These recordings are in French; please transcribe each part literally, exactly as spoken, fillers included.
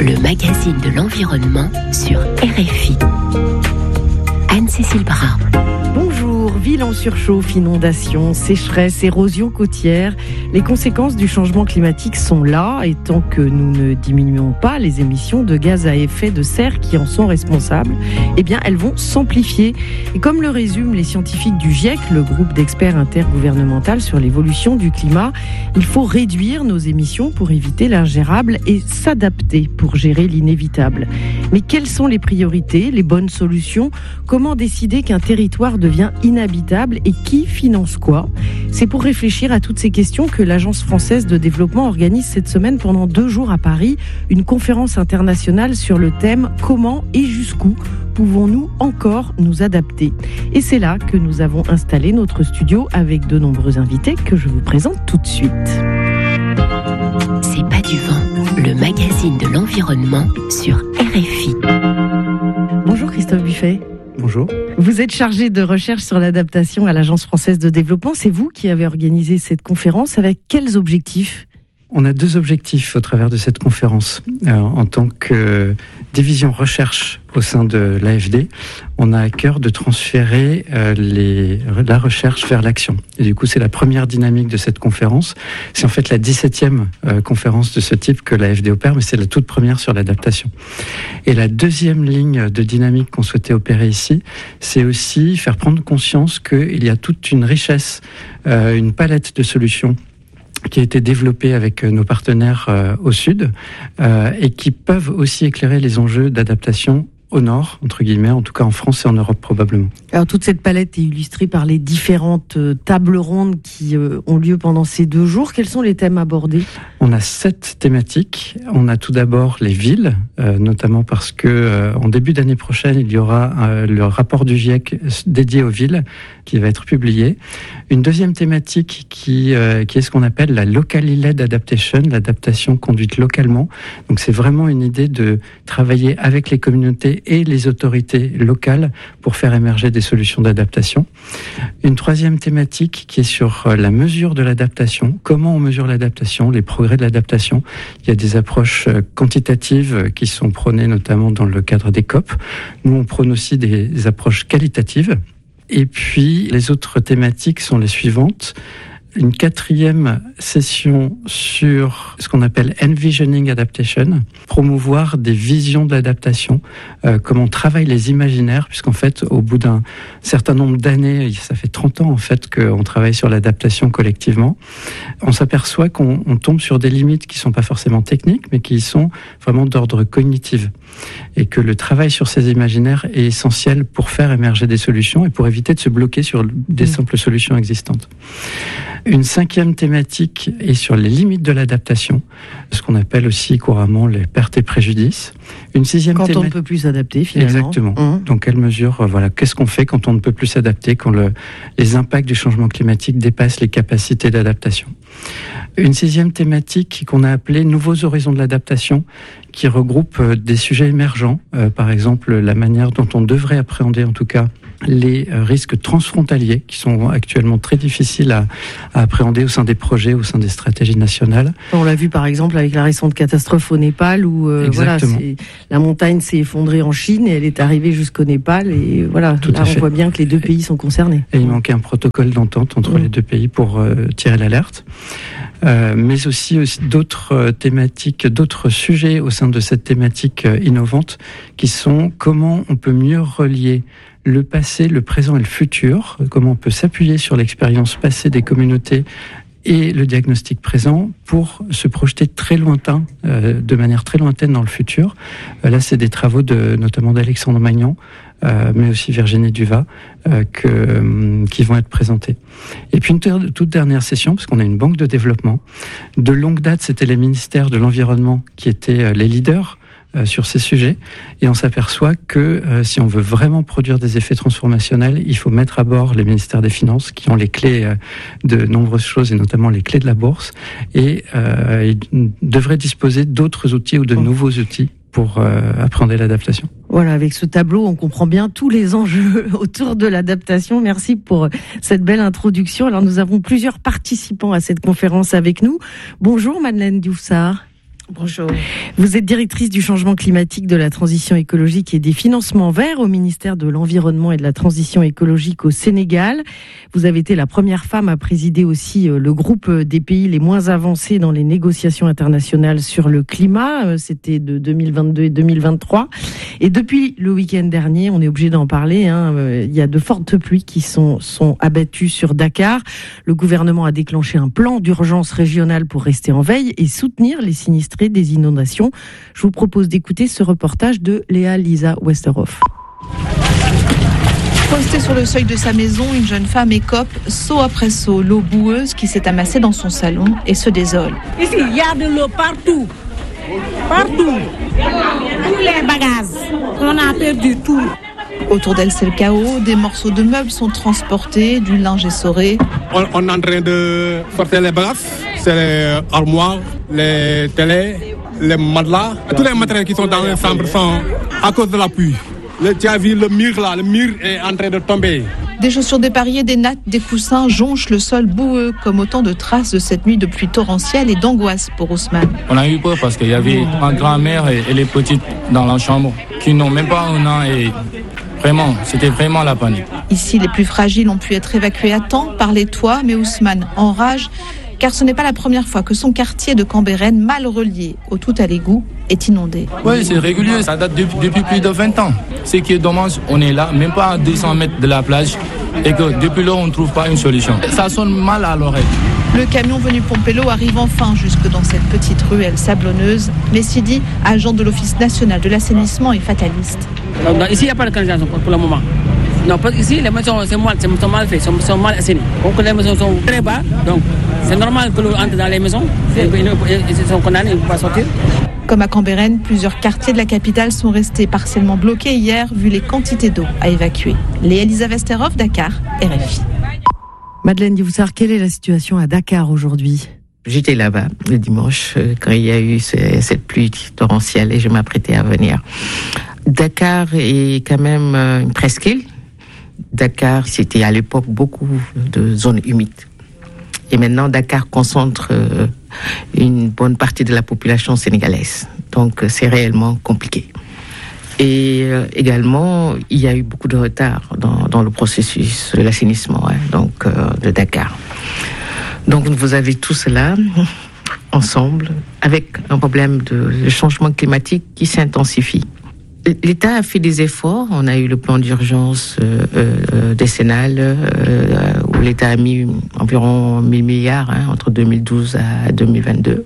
le magazine de l'environnement sur R F I. Anne-Cécile Bras. Bonjour, ville en surchauffe, inondations, sécheresse, érosion côtière. Les conséquences du changement climatique sont là et tant que nous ne diminuons pas les émissions de gaz à effet de serre qui en sont responsables, eh bien elles vont s'amplifier. Et comme le résument les scientifiques du GIEC, le groupe d'experts intergouvernemental sur l'évolution du climat, il faut réduire nos émissions pour éviter l'ingérable et s'adapter pour gérer l'inévitable. Mais quelles sont les priorités, les bonnes solutions ? Comment décider qu'un territoire devient inhabitable et qui finance quoi ? C'est pour réfléchir à toutes ces questions que l'Agence française de développement organise cette semaine pendant deux jours à Paris une conférence internationale sur le thème « Comment et jusqu'où pouvons-nous encore nous adapter ?» Et c'est là que nous avons installé notre studio avec de nombreux invités que je vous présente tout de suite. C'est pas du vent, le magazine de l'environnement sur R F I. Bonjour Christophe Buffet. Bonjour. Vous êtes chargé de recherche sur l'adaptation à l'Agence française de développement. C'est vous qui avez organisé cette conférence. Avec quels objectifs ? On a deux objectifs au travers de cette conférence. Alors, en tant que division recherche au sein de l'A F D, on a à cœur de transférer euh, les, la recherche vers l'action. Et du coup, c'est la première dynamique de cette conférence. C'est en fait la dix-septième euh, conférence de ce type que l'A F D opère, mais c'est la toute première sur l'adaptation. Et la deuxième ligne de dynamique qu'on souhaitait opérer ici, c'est aussi faire prendre conscience qu'il y a toute une richesse, euh, une palette de solutions qui a été développé avec nos partenaires euh, au sud euh, et qui peuvent aussi éclairer les enjeux d'adaptation au nord, entre guillemets, en tout cas en France et en Europe probablement. Alors toute cette palette est illustrée par les différentes euh, tables rondes qui euh, ont lieu pendant ces deux jours. Quels sont les thèmes abordés ? On a sept thématiques. On a tout d'abord les villes, euh, notamment parce que euh, en début d'année prochaine, il y aura euh, le rapport du GIEC dédié aux villes qui va être publié. Une deuxième thématique qui, euh, qui est ce qu'on appelle la locally led adaptation, l'adaptation conduite localement. Donc c'est vraiment une idée de travailler avec les communautés et les autorités locales pour faire émerger des solutions d'adaptation. Une troisième thématique qui est sur la mesure de l'adaptation. Comment on mesure l'adaptation, les progrès de l'adaptation. Il y a des approches quantitatives qui sont prônées notamment dans le cadre des C O P. Nous, on prône aussi des, des approches qualitatives. Et puis, les autres thématiques sont les suivantes. Une quatrième session sur ce qu'on appelle Envisioning Adaptation, promouvoir des visions de l'adaptation, euh, comment on travaille les imaginaires, puisqu'en fait, au bout d'un certain nombre d'années, ça fait trente ans en fait qu'on travaille sur l'adaptation collectivement, on s'aperçoit qu'on on tombe sur des limites qui ne sont pas forcément techniques, mais qui sont vraiment d'ordre cognitif. Et que le travail sur ces imaginaires est essentiel pour faire émerger des solutions et pour éviter de se bloquer sur des simples solutions existantes. Une cinquième thématique est sur les limites de l'adaptation, ce qu'on appelle aussi couramment les pertes et préjudices. Une sixième quand théma... on ne peut plus s'adapter finalement. Exactement. Mmh. Donc quelle mesure, voilà, qu'est-ce qu'on fait quand on ne peut plus s'adapter, quand le, les impacts du changement climatique dépassent les capacités d'adaptation. Une sixième thématique qu'on a appelée Nouveaux horizons de l'adaptation, qui regroupe des sujets émergents, euh, par exemple la manière dont on devrait appréhender en tout cas les risques transfrontaliers qui sont actuellement très difficiles à, à appréhender au sein des projets, au sein des stratégies nationales. On l'a vu par exemple avec la récente catastrophe au Népal où euh, voilà, c'est, la montagne s'est effondrée en Chine et elle est arrivée jusqu'au Népal et voilà, Tout là on voit bien que les deux pays sont concernés. Et il manquait un protocole d'entente entre mmh. les deux pays pour euh, tirer l'alerte. Euh, mais aussi, aussi d'autres thématiques, d'autres sujets au sein de cette thématique innovante qui sont comment on peut mieux relier le passé, le présent et le futur, comment on peut s'appuyer sur l'expérience passée des communautés et le diagnostic présent pour se projeter très lointain, euh, de manière très lointaine dans le futur. Euh, là, c'est des travaux de, notamment d'Alexandre Magnan, euh, mais aussi Virginie Duvat, euh, que, euh, qui vont être présentés. Et puis une ter- toute dernière session, parce qu'on a une banque de développement. De longue date, c'était les ministères de l'Environnement qui étaient euh, les leaders Euh, sur ces sujets, et on s'aperçoit que euh, si on veut vraiment produire des effets transformationnels, il faut mettre à bord les ministères des Finances qui ont les clés euh, de nombreuses choses et notamment les clés de la bourse, et euh, ils devraient disposer d'autres outils ou de nouveaux outils pour euh, appréhender l'adaptation. Voilà, avec ce tableau, on comprend bien tous les enjeux autour de l'adaptation. Merci pour cette belle introduction. Alors, nous avons plusieurs participants à cette conférence avec nous. Bonjour Madeleine Diouf-Sarr. Bonjour. Vous êtes directrice du changement climatique, de la transition écologique et des financements verts au ministère de l'Environnement et de la Transition écologique au Sénégal. Vous avez été la première femme à présider aussi le groupe des pays les moins avancés dans les négociations internationales sur le climat. C'était de deux mille vingt-deux et deux mille vingt-trois. Et depuis le week-end dernier, on est obligé d'en parler, hein, il y a de fortes pluies qui sont, sont abattues sur Dakar. Le gouvernement a déclenché un plan d'urgence régional pour rester en veille et soutenir les sinistrés des inondations. Je vous propose d'écouter ce reportage de Léa Lisa Westerhoff. Postée sur le seuil de sa maison, une jeune femme écope, saut après saut, l'eau boueuse qui s'est amassée dans son salon et se désole. Ici, il y a de l'eau partout. Partout. Tous les bagages. On a perdu tout. Autour d'elle, c'est le chaos. Des morceaux de meubles sont transportés, du linge essoré. On, on est en train de sortir les bagages. C'est les armoires, les télés, les matelas. Tous les matériels qui sont dans les chambres sont à cause de la pluie. Le, tu as vu le mur là, le mur est en train de tomber. Des chaussures dépareillées, des nattes, des coussins jonchent le sol boueux, comme autant de traces de cette nuit de pluie torrentielle et d'angoisse pour Ousmane. On a eu peur parce qu'il y avait ma grand-mère et, et les petites dans la chambre qui n'ont même pas un an et vraiment, c'était vraiment la panique. Ici, les plus fragiles ont pu être évacués à temps par les toits, mais Ousmane enrage, car ce n'est pas la première fois que son quartier de Cambérène, mal relié au tout à l'égout, est inondé. Oui, c'est régulier, ça date depuis, depuis plus de vingt ans. Ce qui est dommage, on est là, même pas à deux cents mètres de la plage, et que depuis là, on ne trouve pas une solution. Ça sonne mal à l'oreille. Le camion venu pomper l'eau arrive enfin jusque dans cette petite ruelle sablonneuse. Mais Sidi, agent de l'Office national de l'assainissement, est fataliste. Donc, ici, il n'y a pas de canalisation pour le moment. Non, parce qu'ici, les maisons sont mal, sont mal faites, sont, sont mal assainies. Donc, les maisons sont très bas, donc c'est normal que l'eau entre dans les maisons. Ils sont condamnés, ils ne peuvent pas sortir. Comme à Cambérène, plusieurs quartiers de la capitale sont restés partiellement bloqués hier, vu les quantités d'eau à évacuer. Léa Lisa Westerhoff, Dakar, R F I. Madeleine Dioufsar, quelle est la situation à Dakar aujourd'hui ? J'étais là-bas le dimanche quand il y a eu ce, cette pluie torrentielle et je m'apprêtais à venir. Dakar est quand même une presqu'île. Dakar, c'était à l'époque beaucoup de zones humides. Et maintenant, Dakar concentre une bonne partie de la population sénégalaise. Donc, c'est réellement compliqué. Et euh, également, il y a eu beaucoup de retard dans, dans le processus de l'assainissement, hein, donc, euh, de Dakar. Donc, vous avez tout cela ensemble avec un problème de, de changement climatique qui s'intensifie. L'État a fait des efforts. On a eu le plan d'urgence euh, euh, décennal euh, où l'État a mis environ mille milliards hein, entre deux mille douze à deux mille vingt-deux.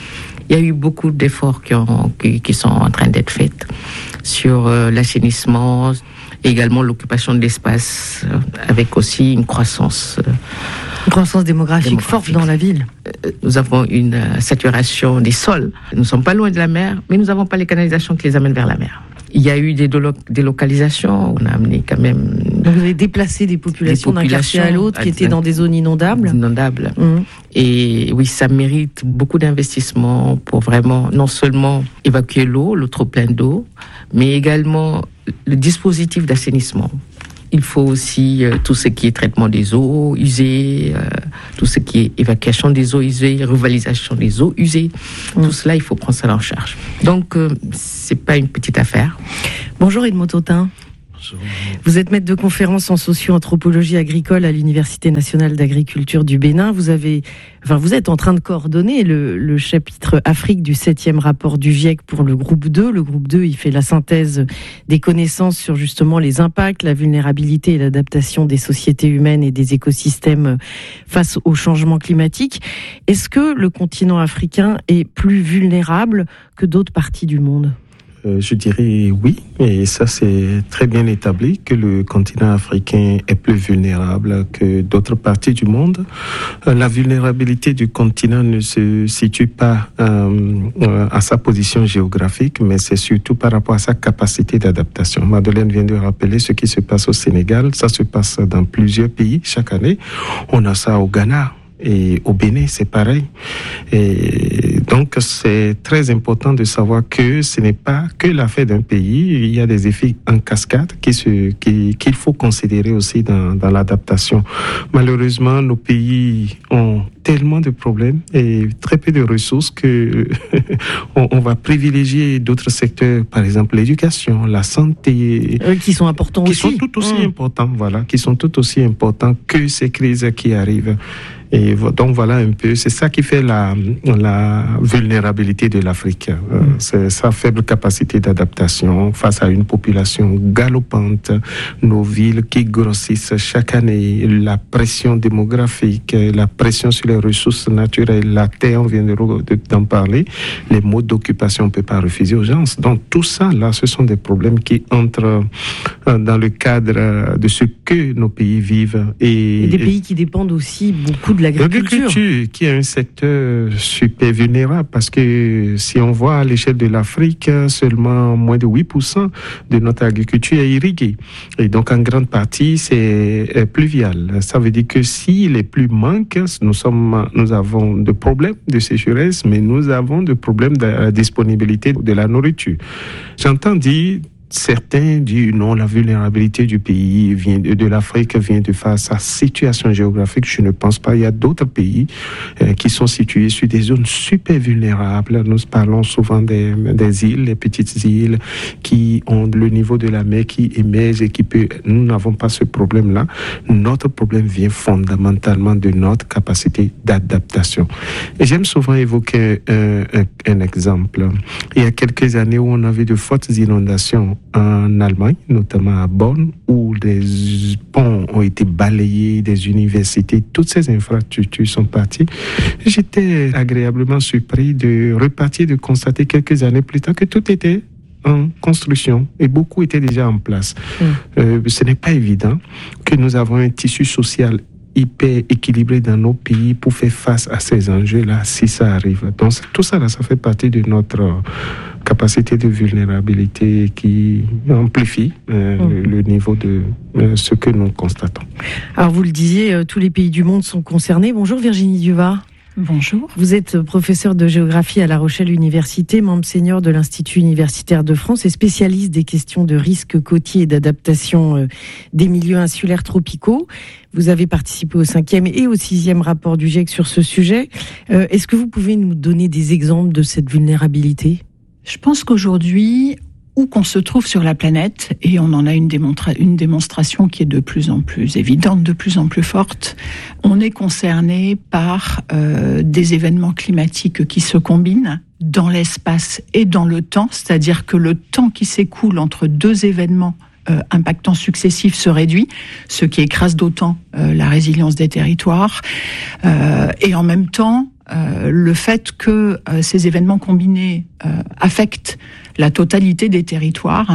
Il y a eu beaucoup d'efforts qui, ont, qui, qui sont en train d'être faits sur euh, l'assainissement, et également l'occupation de l'espace, euh, avec aussi une croissance. Euh, une croissance démographique, démographique forte dans la ville. Euh, nous avons une euh, saturation des sols. Nous ne sommes pas loin de la mer, mais nous n'avons pas les canalisations qui les amènent vers la mer. Il y a eu des délocalisations, on a amené quand même... Donc vous avez déplacé des populations, des populations d'un quartier à l'autre qui étaient dans des zones inondables. Inondables. Mmh. Et oui, ça mérite beaucoup d'investissements pour vraiment non seulement évacuer l'eau, le trop plein d'eau, mais également le dispositif d'assainissement. Il faut aussi euh, tout ce qui est traitement des eaux usées, euh, tout ce qui est évacuation des eaux usées, revalorisation des eaux usées. Mmh. Tout cela, il faut prendre ça en charge. Donc, euh, c'est pas une petite affaire. Bonjour Edmond Autain. Vous êtes maître de conférence en socio-anthropologie agricole à l'Université nationale d'agriculture du Bénin. Vous avez, enfin, vous êtes en train de coordonner le, le chapitre Afrique du septième rapport du GIEC pour le groupe deux. Le groupe deux, il fait la synthèse des connaissances sur justement les impacts, la vulnérabilité et l'adaptation des sociétés humaines et des écosystèmes face au changement climatique. Est-ce que le continent africain est plus vulnérable que d'autres parties du monde ? Je dirais oui, et ça c'est très bien établi que le continent africain est plus vulnérable que d'autres parties du monde. La vulnérabilité du continent ne se situe pas euh, à sa position géographique, mais c'est surtout par rapport à sa capacité d'adaptation. Madeleine vient de rappeler ce qui se passe au Sénégal, ça se passe dans plusieurs pays chaque année. On a ça au Ghana. Et au Bénin, c'est pareil. Et donc, c'est très important de savoir que ce n'est pas que l'affaire d'un pays. Il y a des effets en cascade qui se, qui, qu'il faut considérer aussi dans, dans l'adaptation. Malheureusement, nos pays ont tellement de problèmes et très peu de ressources que on, on va privilégier d'autres secteurs, par exemple l'éducation, la santé, euh, qui sont importants qui aussi, sont tout aussi mmh. importants, voilà, qui sont tout aussi importants que ces crises qui arrivent. Et donc voilà un peu, c'est ça qui fait la, la vulnérabilité de l'Afrique. Euh, c'est sa faible capacité d'adaptation face à une population galopante, nos villes qui grossissent chaque année, la pression démographique, la pression sur les ressources naturelles, la terre, on vient de, d'en parler, les modes d'occupation, on ne peut pas refuser aux gens. Donc tout ça, là, ce sont des problèmes qui entrent dans le cadre de ce que nos pays vivent. Et, et des pays qui dépendent aussi beaucoup de l'agriculture. L'agriculture, qui est un secteur super vulnérable, parce que si on voit à l'échelle de l'Afrique, seulement moins de huit pour cent de notre agriculture est irriguée. Et donc, en grande partie, c'est pluvial. Ça veut dire que si les pluies manquent, nous sommes, nous avons de problèmes de sécheresse, mais nous avons de problèmes de disponibilité de la nourriture. J'entends dire, certains disent non, la vulnérabilité du pays vient de, de l'Afrique vient de face à sa situation géographique. Je ne pense pas. Il y a d'autres pays euh, qui sont situés sur des zones super vulnérables. Nous parlons souvent des, des îles, les petites îles qui ont le niveau de la mer qui émerge et qui peut. Nous n'avons pas ce problème-là. Notre problème vient fondamentalement de notre capacité d'adaptation. Et j'aime souvent évoquer un, un, un exemple. Il y a quelques années où on avait de fortes inondations en Allemagne, notamment à Bonn, où des ponts ont été balayés, des universités, toutes ces infrastructures sont parties. J'étais agréablement surpris de repartir, de constater quelques années plus tard que tout était en construction et beaucoup étaient déjà en place. Mmh. Euh, ce n'est pas évident que nous avons un tissu social hyper équilibré dans nos pays pour faire face à ces enjeux-là, si ça arrive. Donc tout ça, là, ça fait partie de notre capacité de vulnérabilité qui amplifie euh, mmh. le, le niveau de euh, ce que nous constatons. Alors vous le disiez, euh, tous les pays du monde sont concernés. Bonjour Virginie Duva. Bonjour. Vous êtes professeure de géographie à La Rochelle Université, membre senior de l'Institut universitaire de France et spécialiste des questions de risques côtiers et d'adaptation des milieux insulaires tropicaux. Vous avez participé au cinquième et au sixième rapport du GIEC sur ce sujet. Euh, est-ce que vous pouvez nous donner des exemples de cette vulnérabilité ? Je pense qu'aujourd'hui, où qu'on se trouve sur la planète, et on en a une, démonstra- une démonstration qui est de plus en plus évidente, de plus en plus forte, on est concerné par euh, des événements climatiques qui se combinent dans l'espace et dans le temps, c'est-à-dire que le temps qui s'écoule entre deux événements Euh, impactants successifs se réduit, ce qui écrase d'autant euh, la résilience des territoires. Euh, et en même temps, euh, le fait que euh, ces événements combinés euh, affectent la totalité des territoires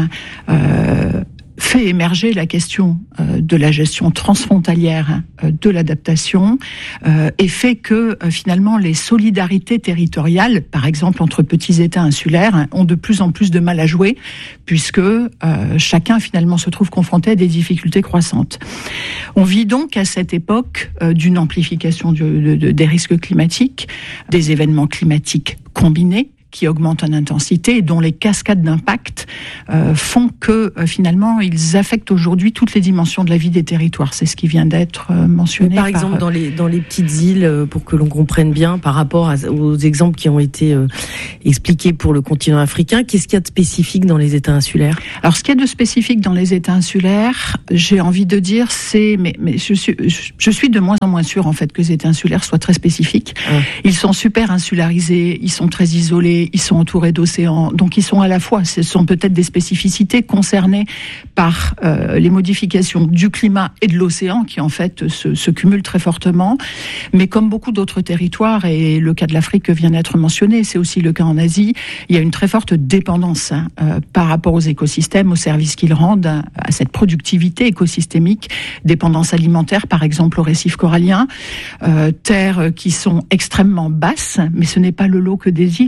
euh, fait émerger la question euh, de la gestion transfrontalière euh, de l'adaptation euh, et fait que euh, finalement les solidarités territoriales, par exemple entre petits États insulaires, hein, ont de plus en plus de mal à jouer puisque euh, chacun finalement se trouve confronté à des difficultés croissantes. On vit donc à cette époque euh, d'une amplification du, de, de, des risques climatiques, des événements climatiques combinés qui augmentent en intensité et dont les cascades d'impact euh, font que euh, finalement ils affectent aujourd'hui toutes les dimensions de la vie des territoires. C'est ce qui vient d'être euh, mentionné. Mais par exemple, par... dans les dans les petites îles, euh, pour que l'on comprenne bien, par rapport à, aux exemples qui ont été euh, expliqués pour le continent africain, qu'est-ce qu'il y a de spécifique dans les États insulaires ? Alors, ce qu'il y a de spécifique dans les États insulaires, j'ai envie de dire, c'est, mais mais je suis je suis de moins en moins sûre en fait que les États insulaires soient très spécifiques. Ah. Ils sont super insularisés, ils sont très isolés. Ils sont entourés d'océans, donc ils sont à la fois, ce sont peut-être des spécificités concernées par euh, les modifications du climat et de l'océan qui en fait se, se cumulent très fortement. Mais comme beaucoup d'autres territoires, et le cas de l'Afrique vient d'être mentionné, c'est aussi le cas en Asie, il y a une très forte dépendance hein, euh, par rapport aux écosystèmes, aux services qu'ils rendent, hein, à cette productivité écosystémique, dépendance alimentaire par exemple aux récifs coralliens, euh, terres qui sont extrêmement basses, mais ce n'est pas le lot que des îles, hein, on peut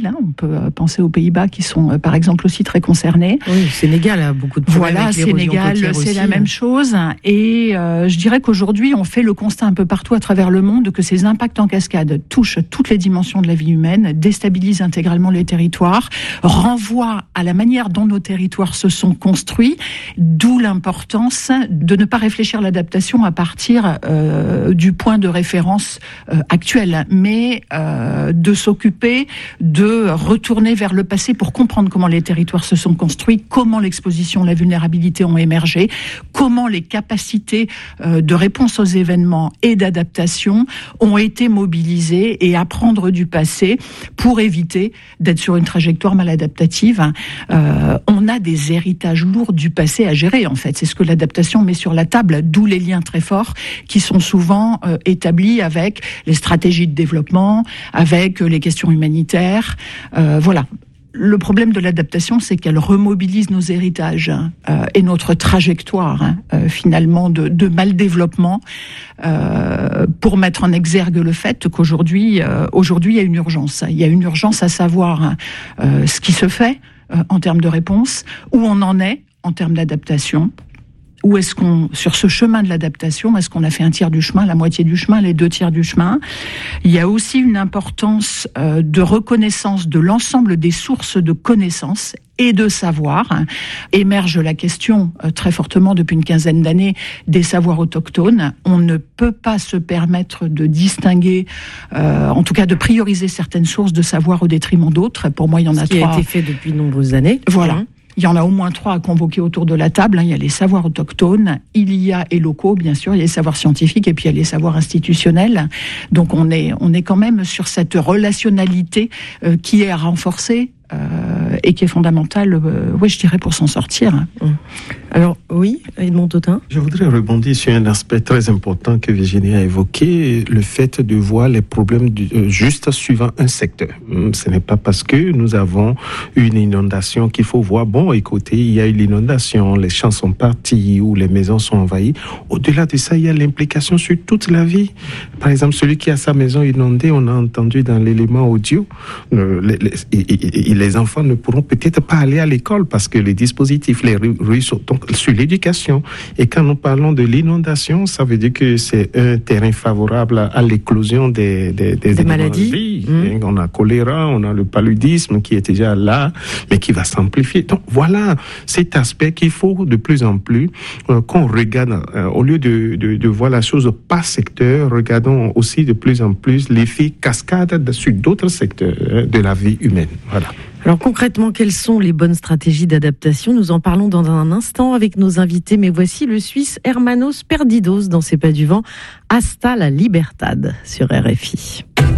peut penser aux Pays-Bas qui sont euh, par exemple aussi très concernés. Oui, Sénégal a beaucoup de problèmes. Voilà, avec l'érosion Sénégal, côtière c'est aussi. la même chose. Et euh, je dirais qu'aujourd'hui, on fait le constat un peu partout à travers le monde que ces impacts en cascade touchent toutes les dimensions de la vie humaine, déstabilisent intégralement les territoires, renvoient à la manière dont nos territoires se sont construits, d'où l'importance de ne pas réfléchir l'adaptation à partir euh, du point de référence euh, actuel, mais euh, de s'occuper de retourner vers le passé pour comprendre comment les territoires se sont construits, comment l'exposition, la vulnérabilité ont émergé, comment les capacités euh, de réponse aux événements et d'adaptation ont été mobilisées, et apprendre du passé pour éviter d'être sur une trajectoire maladaptative. Euh, on a des héritages lourds du passé à gérer, en fait. C'est ce que l'adaptation met sur la table, d'où les liens très forts qui sont souvent euh, établis avec les stratégies de développement, avec euh, les questions humanitaires. Euh, voilà. Le problème de l'adaptation, c'est qu'elle remobilise nos héritages euh, et notre trajectoire hein, euh, finalement de, de mal-développement euh, pour mettre en exergue le fait qu'aujourd'hui, euh, aujourd'hui, il y a une urgence. Il y a une urgence à savoir euh, ce qui se fait euh, en termes de réponse, où on en est en termes d'adaptation. Où est-ce qu'on, sur ce chemin de l'adaptation, est-ce qu'on a fait un tiers du chemin, la moitié du chemin, les deux tiers du chemin? Il y a aussi une importance euh, de reconnaissance de l'ensemble des sources de connaissances et de savoir. Émerge la question euh, très fortement depuis une quinzaine d'années des savoirs autochtones. On ne peut pas se permettre de distinguer, euh, en tout cas de prioriser certaines sources de savoir au détriment d'autres. Pour moi, il y en a Ce qui trois. a été fait depuis de nombreuses années. Voilà. Mmh. Il y en a au moins trois à convoquer autour de la table. Il y a les savoirs autochtones, il y a et locaux, bien sûr, il y a les savoirs scientifiques et puis il y a les savoirs institutionnels. Donc on est, on est quand même sur cette relationnalité euh, qui est à renforcer euh, et qui est fondamentale, euh, oui, je dirais, pour s'en sortir. Mmh. Alors, oui, Edmond Tautin. Je voudrais rebondir sur un aspect très important que Virginie a évoqué, le fait de voir les problèmes du, euh, juste suivant un secteur. Ce n'est pas parce que nous avons une inondation qu'il faut voir, bon, écoutez, il y a eu l'inondation, les champs sont partis ou les maisons sont envahies. Au-delà de ça, il y a l'implication sur toute la vie. Par exemple, celui qui a sa maison inondée, on a entendu dans l'élément audio, euh, les, les, les enfants ne pourront peut-être pas aller à l'école parce que les dispositifs, les rues sont donc sur l'éducation. Et quand nous parlons de l'inondation, ça veut dire que c'est un terrain favorable à, à l'éclosion des, des, des, des maladies. Mmh. On a choléra, on a le paludisme qui est déjà là, mais qui va s'amplifier. Donc voilà cet aspect qu'il faut de plus en plus euh, qu'on regarde, euh, au lieu de, de, de voir la chose par secteur, regardons aussi de plus en plus l'effet cascade sur d'autres secteurs euh, de la vie humaine. Voilà. Alors concrètement, quelles sont les bonnes stratégies d'adaptation? Nous en parlons dans un instant avec nos invités, mais voici le Suisse Hermanos Perdidos dans C'est pas du vent, Hasta la Libertad sur R F I.